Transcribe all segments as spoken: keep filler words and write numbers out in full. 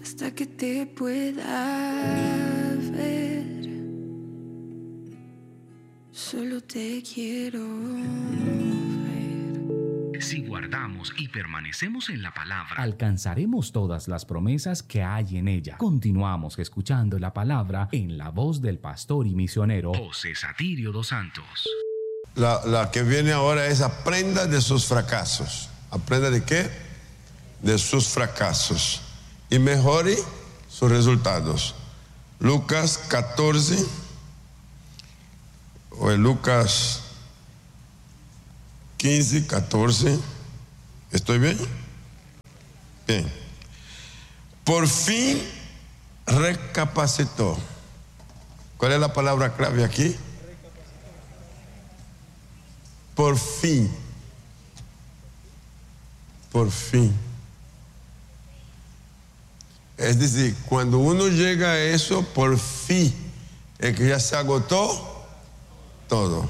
hasta que te pueda ver. Solo te quiero ver. Si guardamos y permanecemos en la palabra, alcanzaremos todas las promesas que hay en ella. Continuamos escuchando la palabra en la voz del pastor y misionero José Satirio dos Santos. La, la que viene ahora es aprenda de sus fracasos. ¿Aprenda de qué? De sus fracasos. Y mejore sus resultados. Lucas catorce, o en Lucas quince, catorce. ¿Estoy bien? Bien. Por fin recapacitó. ¿Cuál es la palabra clave aquí? Por fin. Por fin. Es decir, cuando uno llega a eso, por fin, es que ya se agotó todo.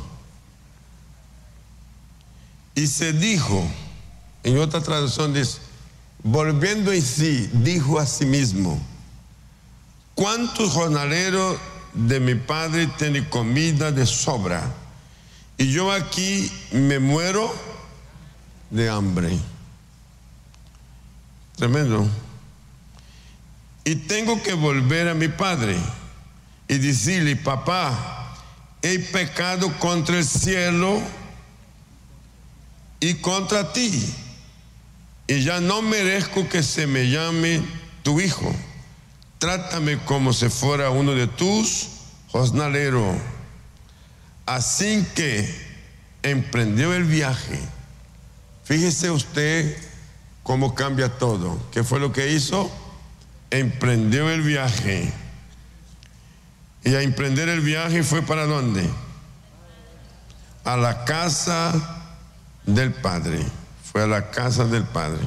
Y se dijo, en otra traducción dice, volviendo en sí, dijo a sí mismo, ¿cuántos jornaleros de mi padre tienen comida de sobra? Y yo aquí me muero de hambre. Tremendo. Y tengo que volver a mi padre y decirle, papá, he pecado contra el cielo y contra ti, y ya no merezco que se me llame tu hijo. Trátame como si fuera uno de tus jornaleros. Así que emprendió el viaje. Fíjese usted cómo cambia todo. ¿Qué fue lo que hizo? Emprendió el viaje. Y a emprender el viaje fue ¿para dónde? A la casa del Padre. Fue a la casa del Padre.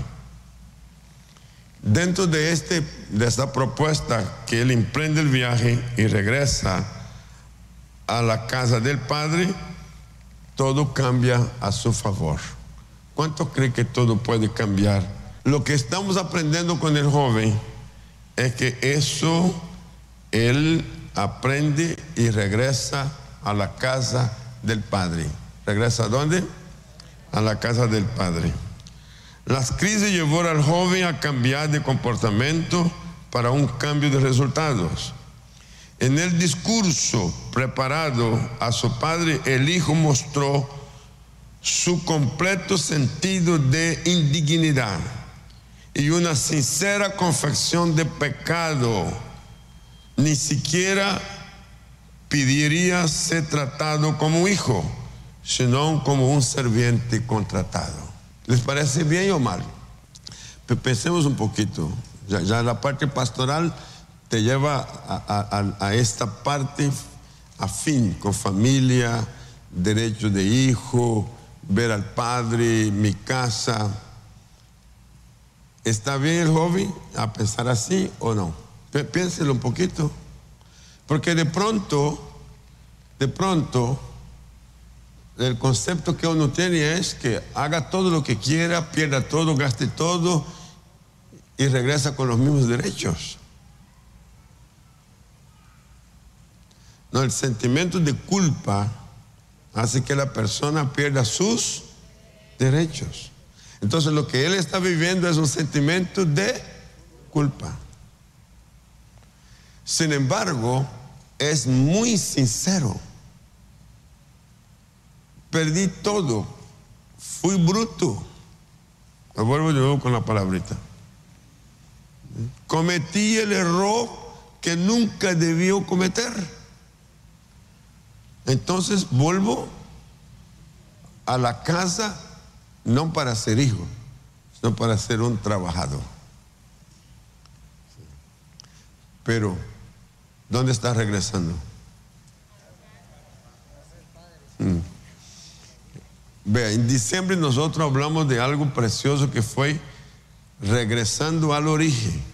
Dentro de, este, de esta propuesta que él emprende el viaje y regresa a la casa del Padre, todo cambia a su favor. ¿Cuánto cree que todo puede cambiar? Lo que estamos aprendiendo con el joven es que eso él aprende y regresa a la casa del Padre. ¿Regresa a dónde? A la casa del Padre. Las crisis llevaron al joven a cambiar de comportamiento para un cambio de resultados. En el discurso preparado a su padre, el hijo mostró su completo sentido de indignidad y una sincera confesión de pecado. Ni siquiera pediría ser tratado como hijo, sino como un sirviente contratado. ¿Les parece bien o mal? Pensemos un poquito. Ya, ya la parte pastoral te lleva a, a, a esta parte afín, con familia, derecho de hijo, ver al padre, mi casa. ¿Está bien el joven a pensar así o no? Piénselo un poquito. Porque de pronto, de pronto, el concepto que uno tiene es que haga todo lo que quiera, pierda todo, gaste todo y regresa con los mismos derechos. No, el sentimiento de culpa hace que la persona pierda sus derechos. Entonces lo que él está viviendo es un sentimiento de culpa. Sin embargo, es muy sincero. Perdí todo. Fui bruto. Me vuelvo de nuevo con la palabrita. Cometí el error que nunca debió cometer. Entonces vuelvo a la casa no para ser hijo, sino para ser un trabajador. Pero, ¿dónde estás regresando? Mm. Vea, en diciembre nosotros hablamos de algo precioso que fue regresando al origen.